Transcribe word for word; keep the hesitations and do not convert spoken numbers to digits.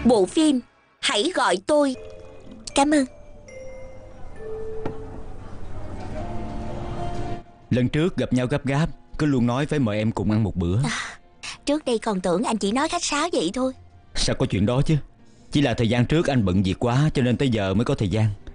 bộ phim Hãy Gọi Tôi. Cảm ơn. Lần trước gặp nhau gấp gáp, cứ luôn nói phải mời em cùng ăn một bữa. à, Trước đây còn tưởng anh chỉ nói khách sáo vậy thôi. Sao có chuyện đó chứ. Chỉ là thời gian trước anh bận việc quá cho nên tới giờ mới có thời gian.